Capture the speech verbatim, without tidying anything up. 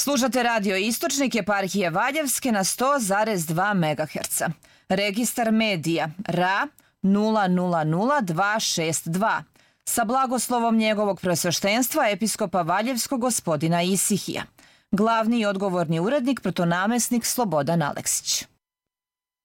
Slušate radio Istočnik eparhije Valjevske na sto zarez dva megaherca. Registar medija R A nula nula nula dva šest dva sa blagoslovom njegovog presveštenstva episkopa Valjevskog gospodina Isihija. Glavni i odgovorni urednik protonamesnik Slobodan Aleksić.